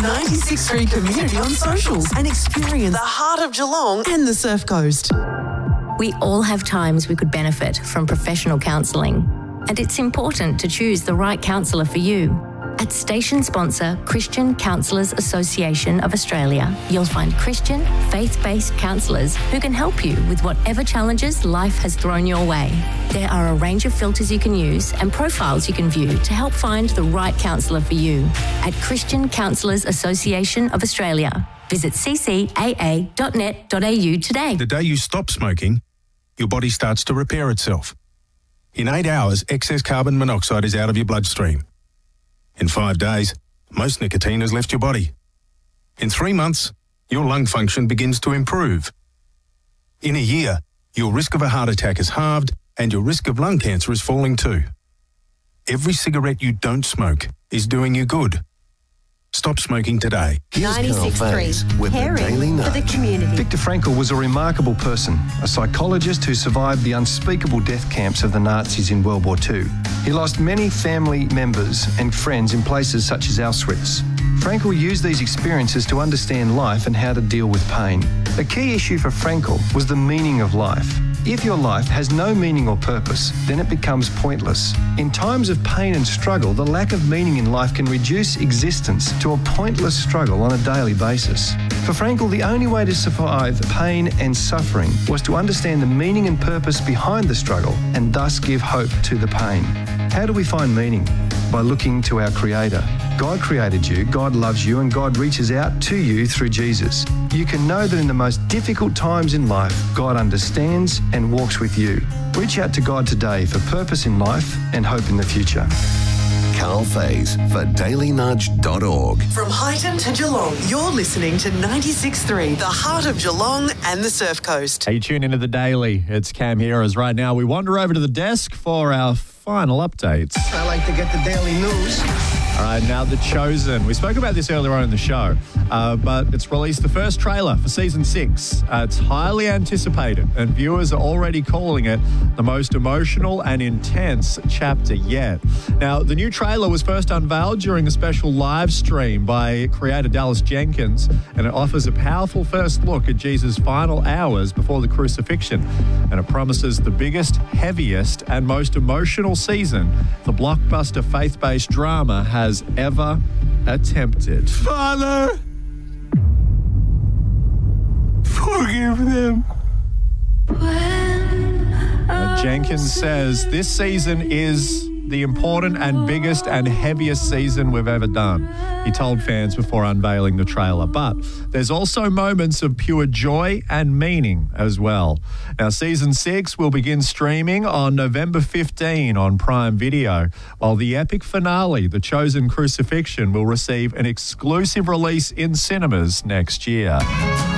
96.3 Community on socials and experience the heart of Geelong and the Surf Coast. We all have times we could benefit from professional counselling, and it's important to choose the right counsellor for you. At station sponsor Christian Counsellors Association of Australia, you'll find Christian, faith-based counsellors who can help you with whatever challenges life has thrown your way. There are a range of filters you can use and profiles you can view to help find the right counsellor for you. At Christian Counsellors Association of Australia, visit ccaa.net.au today. The day you stop smoking, your body starts to repair itself. In 8 hours, excess carbon monoxide is out of your bloodstream. In 5 days, most nicotine has left your body. In 3 months, your lung function begins to improve. In a year, your risk of a heart attack is halved and your risk of lung cancer is falling too. Every cigarette you don't smoke is doing you good. Stop smoking today. 96.3, caring for the community. Viktor Frankl was a remarkable person, a psychologist who survived the unspeakable death camps of the Nazis in World War II. He lost many family members and friends in places such as Auschwitz. Frankl used these experiences to understand life and how to deal with pain. A key issue for Frankl was the meaning of life. If your life has no meaning or purpose, then it becomes pointless. In times of pain and struggle, the lack of meaning in life can reduce existence to a pointless struggle on a daily basis. For Frankl, the only way to survive pain and suffering was to understand the meaning and purpose behind the struggle and thus give hope to the pain. How do we find meaning? By looking to our Creator. God created you, God loves you, and God reaches out to you through Jesus. You can know that in the most difficult times in life, God understands and walks with you. Reach out to God today for purpose in life and hope in the future. Carl Faze for dailynudge.org. From Highton to Geelong, you're listening to 96.3, the heart of Geelong and the Surf Coast. Hey, tune into the Daily. It's Cam here as right now we wander over to the desk for our final updates. I like to get the daily news. All right, now The Chosen. We spoke about this earlier on in the show, but it's released the first trailer for Season 6. It's highly anticipated, and viewers are already calling it the most emotional and intense chapter yet. Now, the new trailer was first unveiled during a special live stream by creator Dallas Jenkins, and it offers a powerful first look at Jesus' final hours before the crucifixion, and it promises the biggest, heaviest, and most emotional season the blockbuster faith-based drama has ever attempted. Father, forgive them. Jenkins says this season is the important and biggest and heaviest season we've ever done, he told fans before unveiling the trailer. But there's also moments of pure joy and meaning as well. Now, Season 6 will begin streaming on November 15 on Prime Video, while the epic finale, The Chosen Crucifixion, will receive an exclusive release in cinemas next year.